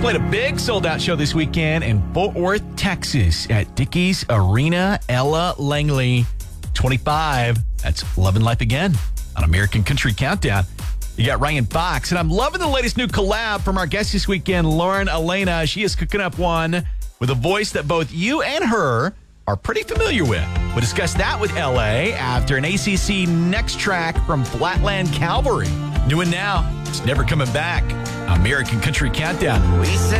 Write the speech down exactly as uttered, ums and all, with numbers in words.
played a big sold-out show this weekend in Fort Worth, Texas at Dickies Arena. Ella Langley, twenty-five. That's Lovin' Life Again on American Country Countdown. You got Ryan Fox, and I'm loving the latest new collab from our guest this weekend, Lauren Elena. She is cooking up one with a voice that both you and her are pretty familiar with. We'll discuss that with L A after an A C C Next track from Flatland Cavalry. New and now, it's never coming back. American Country Countdown. We said